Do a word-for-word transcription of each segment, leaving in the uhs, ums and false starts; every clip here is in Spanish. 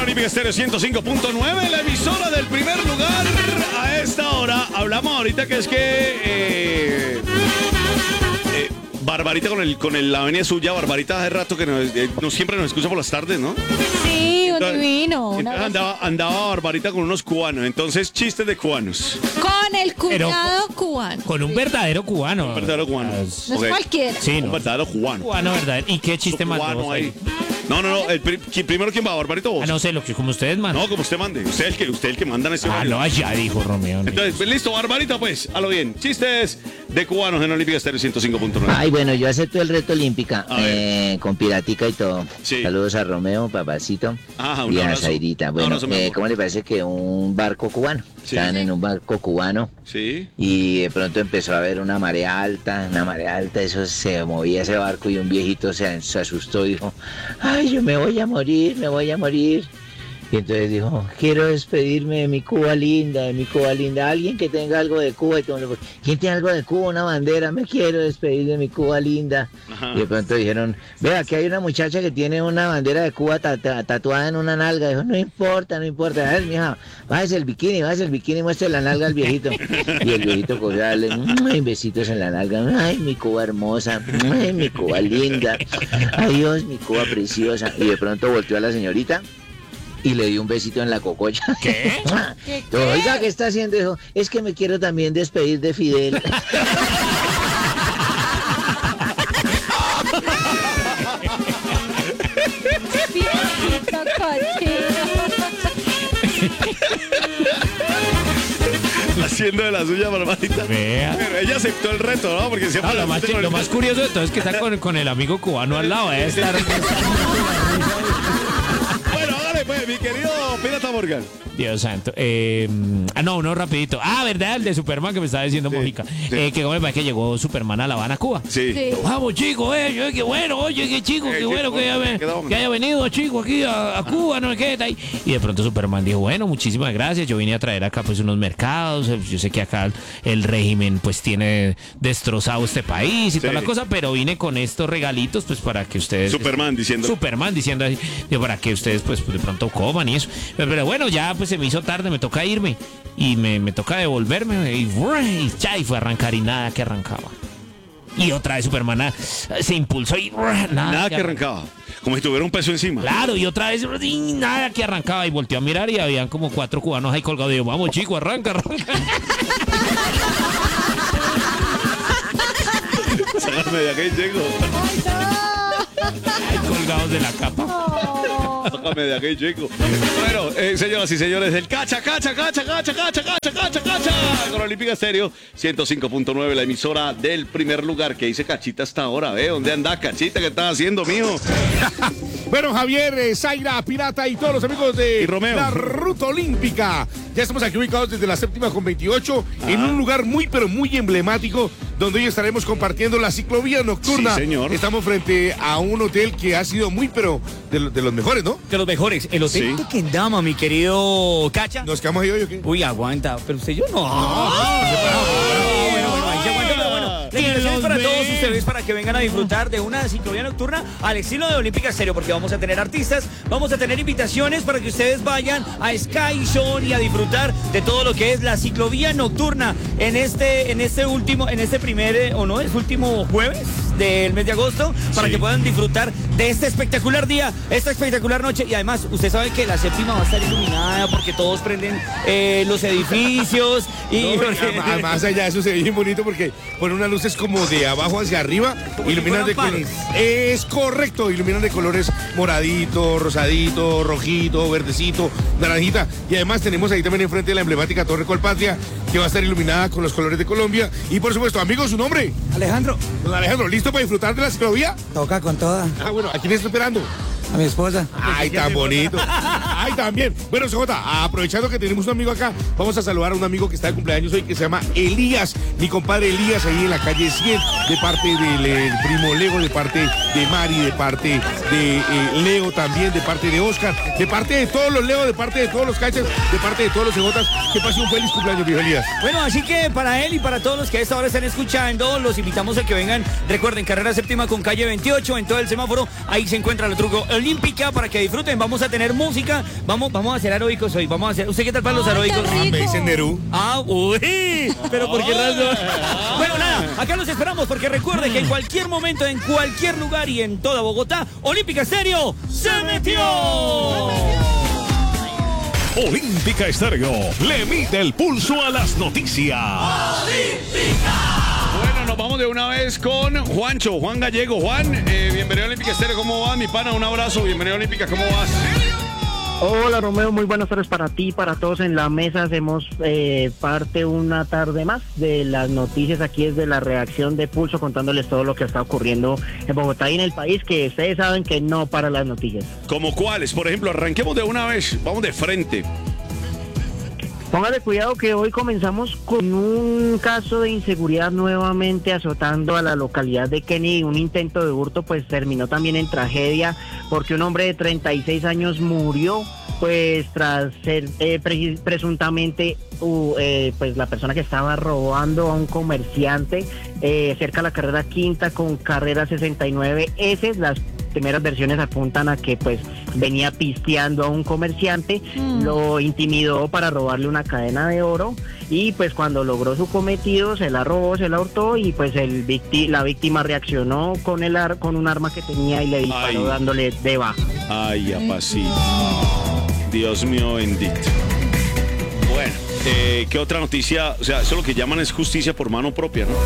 Olímpica Estéreo ciento cinco punto nueve, la emisora del primer lugar. A esta hora hablamos ahorita que es que eh, eh, Barbarita con el con el, la avenida suya, Barbarita hace rato que nos, eh, nos siempre nos escucha por las tardes, ¿no? Sí, un Entonces, divino. una entonces andaba, andaba Barbarita con unos cubanos, entonces chistes de cubanos. Con el cuñado Pero- cubano. Con un verdadero cubano. Un verdadero cubano. No es Ok. cualquiera. Sí, Un no. verdadero cubano. Cubano verdadero. ¿Y qué chiste más? Cubano ahí. No, no, no. El pri- qui- primero, ¿quién va? ¿Barbarito o vos? Ah, no sé, lo que como ustedes mandan. No, como usted mande. Usted es el que, usted el que manda en este Ah, horario. no, allá dijo Romeo. Entonces, pues, listo, Barbarita, pues, a lo bien. Chistes de cubanos en Olímpica Estéreo ciento cinco punto nueve. Ay, bueno, yo acepto el reto olímpica, A ver. eh, con piratica y todo. Sí. Saludos a Romeo, papacito, Ajá, un y a abrazo. Zairita. Un Bueno, abrazo, mi eh, amor. ¿cómo le parece que un barco cubano? Sí. Estaban en un barco cubano Sí. y de pronto empezó a haber una marea alta, una marea alta, eso se movía ese barco y un viejito se, se asustó y dijo, ay, yo me voy a morir, me voy a morir. Y entonces dijo, quiero despedirme de mi Cuba linda, de mi Cuba linda. Alguien que tenga algo de Cuba. Y todo el mundo, ¿quién tiene algo de Cuba? Una bandera. Me quiero despedir de mi Cuba linda. Ajá. Y de pronto dijeron, vea, aquí hay una muchacha que tiene una bandera de Cuba ta- ta- tatuada en una nalga. Dijo, no importa, no importa. A ver, mija, bájese el bikini, bájese el bikini y muestre la nalga al viejito. Y el viejito cogió a darle "Ay, besitos en la nalga. Ay, mi Cuba hermosa. Ay, mi Cuba linda. Adiós, mi Cuba preciosa. Y de pronto volteó a la señorita y le dio un besito en la cococha. ¿Qué? ¿Qué, qué? Oiga, ¿qué está haciendo? Dijo, es que me quiero también despedir de Fidel. Viejito cochino. Haciendo de la suya, Barbarita. Vea. Pero ella aceptó el reto, ¿no? Porque siempre No, lo, la más, gente no lo le- más curioso de todo es que está con, con el amigo cubano al lado. Debe estar... Bueno, hágale, pues, mi querido Pirata Morgan. Dios santo. Eh, ah, no, uno rapidito. Ah, ¿verdad? El de Superman que me estaba diciendo Sí, Mojica. sí. Eh, que como me parece que llegó Superman a La Habana, Cuba. Sí. Sí. Vamos, chicos, eh, yo, qué bueno, oye, qué chico, Eh, qué qué bueno que bueno, haya, qué bueno. que haya venido, chico, aquí a, a Cuba, no sé qué, tal. Y de pronto Superman dijo, bueno, muchísimas gracias, yo vine a traer acá pues unos mercados, eh, yo sé que acá el régimen pues tiene destrozado este país y toda Sí. la cosa, pero vine con estos regalitos pues para que ustedes... Superman diciendo. Superman diciendo así, digo, para que ustedes pues de pronto coman y eso. Pero, pero bueno, ya pues se me hizo tarde, me toca irme y me, me toca devolverme y, y ya, y fue a arrancar y nada que arrancaba. Y otra vez Superman ah, se impulsó y nada, Nada que arrancaba. Como si tuviera un peso encima. Claro, y otra vez y nada que arrancaba y volteó a mirar y habían como cuatro cubanos ahí colgados. Digo, vamos chico, arranca, arranca. Sácame de aquí, chico. Ahí colgados de la capa. Sácame de aquí, chico. Bueno, eh, señoras y señores, el cacha, cacha, cacha, cacha, cacha, cacha, cacha, cacha. Con Olímpica Estéreo ciento cinco punto nueve, la emisora del primer lugar. Que dice Cachita hasta ahora, ¿ve? ¿Dónde anda Cachita? ¿Qué estás haciendo, mío? Bueno, Javier, eh, Zaira, Pirata y todos los amigos de Y Romeo. la Ruta Olímpica. Ya estamos aquí ubicados desde la séptima con veintiocho, Ah. en un lugar muy, pero muy emblemático, donde hoy estaremos compartiendo la ciclovía nocturna. Sí, señor. Estamos frente a un hotel que ha sido muy, pero de, lo- de los mejores, ¿no? De los mejores. El Hotel Sí. Tequendama, mi querido Cacha. Nos quedamos ahí hoy, ¿o qué? Uy, aguanta. Pero usted yo no. Ah, bueno, bueno, ahí se aguanta, pero bueno. La invitación es para todos ustedes para que vengan a disfrutar de una ciclovía nocturna al estilo de Olímpica Estéreo, porque vamos a tener artistas, vamos a tener invitaciones para que ustedes vayan a Sky Zone y a disfrutar de todo lo que es la ciclovía nocturna en este, en este último, en este primer, eh, o no, es último jueves del mes de agosto, para Sí. que puedan disfrutar de este espectacular día, esta espectacular noche. Y además, usted sabe que la séptima va a estar iluminada porque todos prenden eh, los edificios y No, porque- a- a- más allá de eso se ve bien bonito porque ponen unas luces como de abajo hacia arriba, Como si iluminan de fueran colores. Es correcto, iluminan de colores moradito, rosadito, rojito, verdecito, naranjita. Y además tenemos ahí también enfrente la emblemática Torre Colpatria, que va a estar iluminada con los colores de Colombia. Y por supuesto, amigos, su nombre. Alejandro, Don Alejandro, ¿listo para disfrutar de la ciclovía? toca con toda Ah, bueno, ¿a quién está esperando? a mi esposa. Ay, tan bonito. Ay, también. Bueno, C J, aprovechando que tenemos un amigo acá, vamos a saludar a un amigo que está de cumpleaños hoy que se llama Elías, mi compadre Elías, ahí en la calle cien, de parte del eh, primo Leo, de parte de Mari, de parte de eh, Leo también, de parte de Oscar, de parte de todos los Leo, de parte de todos los cachas, de parte de todos los C Jotas. Que pase un feliz cumpleaños, viejo Elías. Bueno, así que para él y para todos los que a esta hora están escuchando, los invitamos a que vengan. Recuerden, carrera séptima con calle veintiocho, en todo el semáforo, ahí se encuentra el truco, el Olímpica para que disfruten. Vamos a tener música. Vamos, vamos a hacer aeróbicos hoy. Vamos a hacer. ¿Usted qué tal para los Ay, aeróbicos? tan rico. Me dicen Nerú. Ah, uy. Pero ¿por qué razón? Bueno, nada, acá los esperamos porque recuerde que en cualquier momento, en cualquier lugar y en toda Bogotá, Olímpica Estéreo se metió. Olímpica Estéreo le mide el pulso a las noticias. Bueno, nos vamos de una vez con Juancho, Juan Gallego. Juan, eh, bienvenido a Olímpica Estéreo, ¿cómo vas, mi pana? Un abrazo, bienvenido a Olímpica, ¿cómo vas? Hola Romeo, muy buenas tardes para ti, para todos en la mesa. Hacemos eh, parte una tarde más de las noticias aquí desde la redacción de Pulso, contándoles todo lo que está ocurriendo en Bogotá y en el país, que ustedes saben que no para las noticias. ¿Como cuáles? Por ejemplo, arranquemos de una vez, vamos de frente. Póngale cuidado que hoy comenzamos con un caso de inseguridad nuevamente azotando a la localidad de Kennedy. Un intento de hurto pues terminó también en tragedia porque un hombre de treinta y seis años murió pues tras ser eh, pre presuntamente uh, eh, pues la persona que estaba robando a un comerciante eh, cerca de la carrera quinta con carrera sesenta y nueve S. Las primeras versiones apuntan a que pues venía pisteando a un comerciante, mm. lo intimidó para robarle una cadena de oro y pues cuando logró su cometido se la robó, se la hurtó y pues el victi la víctima reaccionó con el ar con un arma que tenía y le disparó Ay. dándole de baja. Ay, apacito. Dios mío bendito. Bueno, eh, ¿qué otra noticia? O sea, eso lo que llaman es justicia por mano propia, ¿no?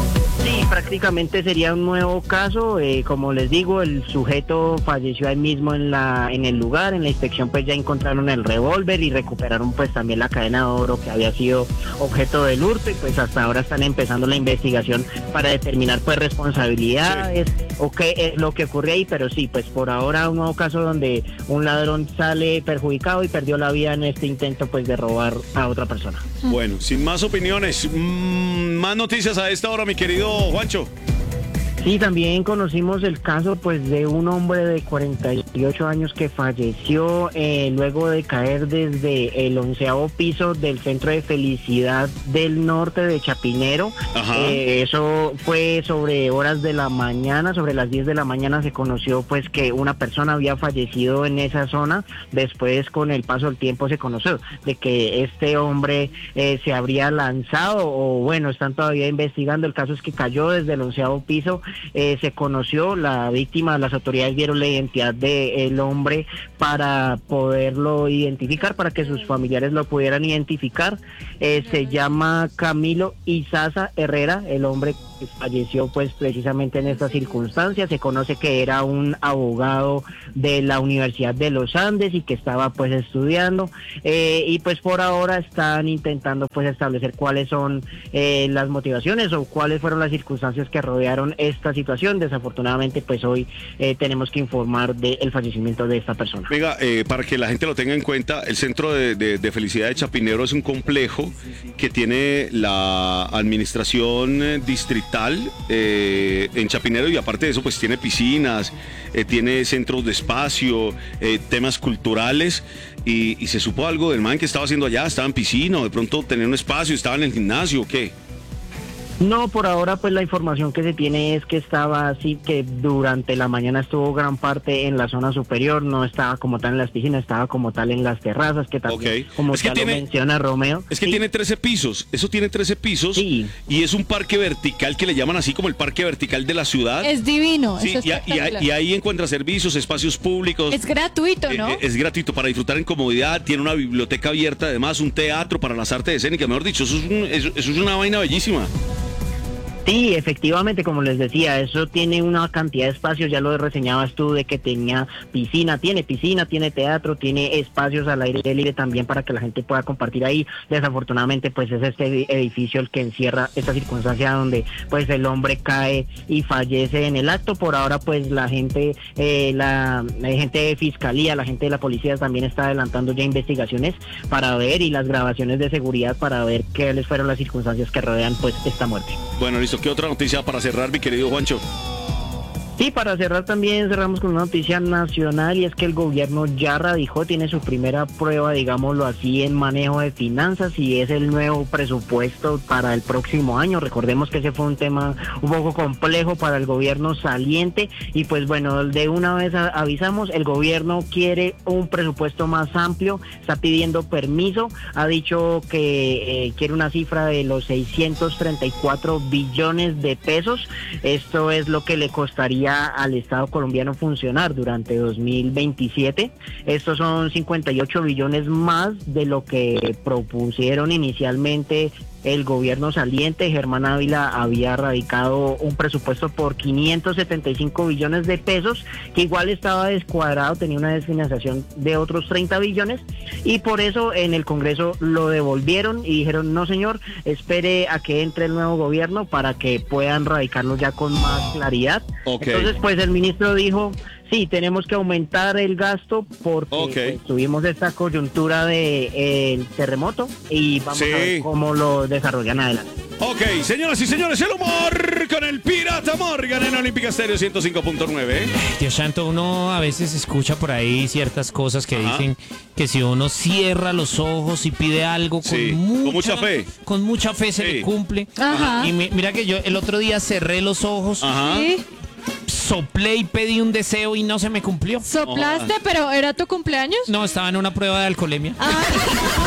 Sí, prácticamente sería un nuevo caso. Eh, como les digo, el sujeto falleció ahí mismo en la en el lugar. En la inspección pues ya encontraron el revólver y recuperaron pues también la cadena de oro que había sido objeto del hurto y pues hasta ahora están empezando la investigación para determinar pues responsabilidades sí. o qué es lo que ocurre ahí, pero sí, pues por ahora un nuevo caso donde un ladrón sale perjudicado y perdió la vida en este intento pues de robar a otra persona. Bueno, sin más opiniones, mmm, más noticias a esta hora, mi querido Juancho. Sí, también conocimos el caso pues de un hombre de cuarenta y ocho años que falleció eh, luego de caer desde el onceavo piso del Centro de Felicidad del Norte de Chapinero. Eh, eso fue sobre horas de la mañana, sobre las diez de la mañana se conoció pues que una persona había fallecido en esa zona. Después con el paso del tiempo se conoció de que este hombre eh, se habría lanzado o bueno, están todavía investigando. El caso es que cayó desde el onceavo piso. Eh, se conoció la víctima, las autoridades dieron la identidad del hombre para poderlo identificar, para que sus familiares lo pudieran identificar. Eh, se llama Camilo Izaza Herrera, el hombre que falleció pues precisamente en estas circunstancias. Se conoce que era un abogado de la Universidad de los Andes y que estaba pues estudiando eh, y pues por ahora están intentando pues establecer cuáles son eh, las motivaciones o cuáles fueron las circunstancias que rodearon esta situación. Desafortunadamente pues hoy eh, tenemos que informar del fallecimiento de esta persona. Venga, eh, para que la gente lo tenga en cuenta, el Centro de, de, de Felicidad de Chapinero es un complejo que tiene la administración distrital eh, en Chapinero y aparte de eso pues tiene piscinas, eh, tiene centros de espacio, eh, temas culturales y, y se supo algo del man que estaba haciendo allá, estaba en piscina o de pronto tenía un espacio, estaba en el gimnasio, ¿o qué? No, por ahora pues la información que se tiene es que estaba así, que durante la mañana estuvo gran parte en la zona superior, no estaba como tal en las piscinas, estaba como tal en las terrazas, que también okay. como es que tal tiene, lo menciona Romeo. Es que sí. tiene trece pisos, eso tiene trece pisos sí. y es un parque vertical que le llaman así como el parque vertical de la ciudad. Es divino, sí, eso y, y, y ahí encuentra servicios, espacios públicos. Es gratuito, ¿no? Es, es gratuito para disfrutar en comodidad, tiene una biblioteca abierta, además un teatro para las artes escénicas, mejor dicho, eso es, un, eso, eso es una vaina bellísima. Sí, efectivamente, como les decía, eso tiene una cantidad de espacios, ya lo reseñabas tú, de que tenía piscina, tiene piscina, tiene teatro, tiene espacios al aire libre también para que la gente pueda compartir ahí. Desafortunadamente, pues es este edificio el que encierra esta circunstancia donde pues el hombre cae y fallece en el acto. Por ahora, pues la gente, eh, la, la gente de fiscalía, la gente de la policía también está adelantando ya investigaciones para ver y las grabaciones de seguridad para ver qué les fueron las circunstancias que rodean pues esta muerte. Bueno, listo. ¿Qué otra noticia para cerrar, mi querido Juancho? Sí, para cerrar también cerramos con una noticia nacional y es que el gobierno ya radicó, tiene su primera prueba, digámoslo así, en manejo de finanzas y es el nuevo presupuesto para el próximo año. Recordemos que ese fue un tema un poco complejo para el gobierno saliente y pues bueno, de una vez a- avisamos, el gobierno quiere un presupuesto más amplio, está pidiendo permiso, ha dicho que eh, quiere una cifra de los seiscientos treinta y cuatro billones de pesos. Esto es lo que le costaría al Estado colombiano funcionar durante dos mil veintisiete. Estos son cincuenta y ocho billones más de lo que propusieron inicialmente el gobierno saliente. Germán Ávila había radicado un presupuesto por quinientos setenta y cinco billones de pesos, que igual estaba descuadrado, tenía una desfinanciación de otros treinta billones, y por eso en el Congreso lo devolvieron y dijeron, no señor, espere a que entre el nuevo gobierno para que puedan radicarlo ya con más claridad. Ok. Entonces, pues el ministro dijo, sí, tenemos que aumentar el gasto porque Ok. pues, tuvimos esta coyuntura de eh, el terremoto y vamos Sí. a ver cómo lo desarrollan adelante. Ok, señoras y señores, el humor con el Pirata Morgan en Olímpica Estéreo ciento cinco punto nueve. Dios santo, uno a veces escucha por ahí ciertas cosas que Ajá. dicen que si uno cierra los ojos y pide algo con, Sí, mucha, con mucha fe. con mucha fe se Sí. le cumple. Ajá. Y mi- mira que yo el otro día cerré los ojos, Ajá. Sí. soplé y pedí un deseo y no se me cumplió. Soplaste, pero ¿era tu cumpleaños? No, estaba en una prueba de alcoholemia. Ay.